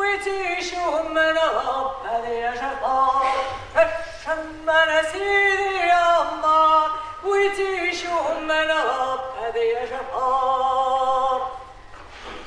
ويتيشهم من غب يا شفار الشمال سيدي يا الله ويتيشهم من غب يا شفار